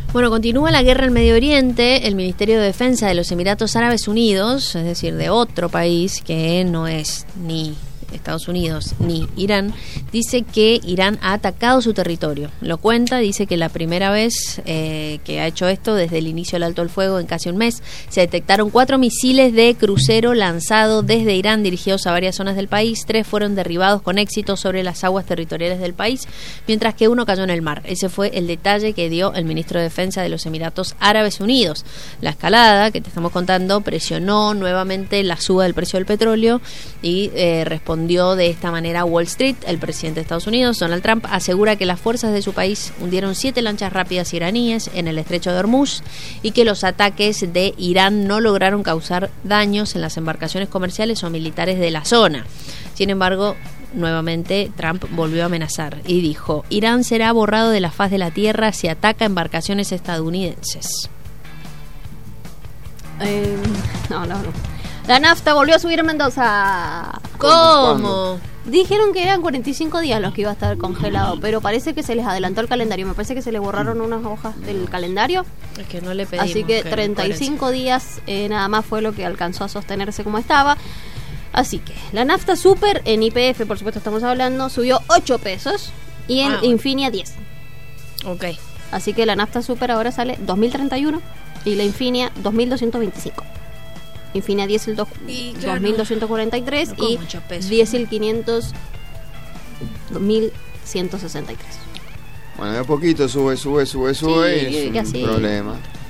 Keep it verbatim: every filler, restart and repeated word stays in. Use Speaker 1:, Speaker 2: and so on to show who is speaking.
Speaker 1: Bueno, continúa la guerra en Medio Oriente. El Ministerio de Defensa de los Emiratos Árabes Unidos, es decir, de otro país que no es ni Estados Unidos ni Irán, dice que Irán ha atacado su territorio. Lo cuenta, dice que la primera vez eh, que ha hecho esto desde el inicio del alto el fuego en casi un mes, se detectaron cuatro misiles de crucero lanzados desde Irán dirigidos a varias zonas del país. Tres fueron derribados con éxito sobre las aguas territoriales del país, mientras que uno cayó en el mar. Ese fue el detalle que dio el ministro de Defensa de los Emiratos Árabes Unidos. La escalada que te estamos contando presionó nuevamente la suba del precio del petróleo y eh, respondió de esta manera Wall Street. El presidente de Estados Unidos, Donald Trump, asegura que las fuerzas de su país hundieron siete lanchas rápidas iraníes en el estrecho de Hormuz y que los ataques de Irán no lograron causar daños en las embarcaciones comerciales o militares de la zona. Sin embargo, nuevamente Trump volvió a amenazar y dijo: Irán será borrado de la faz de la tierra si ataca embarcaciones estadounidenses.
Speaker 2: Eh, no, no, no. La nafta volvió a subir en Mendoza.
Speaker 1: ¿Cómo?
Speaker 2: Dijeron que eran cuarenta y cinco días los que iba a estar congelado, pero parece que se les adelantó el calendario. Me parece que se les borraron unas hojas del calendario.
Speaker 1: Es que no le pedimos.
Speaker 2: Así que treinta y cinco días eh, nada más fue lo que alcanzó a sostenerse como estaba. Así que la nafta super en Y P F, por supuesto estamos hablando, subió ocho pesos y en ah, Infinia diez.
Speaker 1: Ok.
Speaker 2: Así que la nafta super ahora sale dos mil treinta y uno y la Infinia dos mil doscientos veinticinco. Infinia diésel dos mil doscientos cuarenta y tres no y diésel quinientos dos mil ciento sesenta y tres.
Speaker 3: Bueno, de a poquito sube, sube, sube, sube
Speaker 2: sí,
Speaker 3: y es un
Speaker 2: así.
Speaker 3: problema.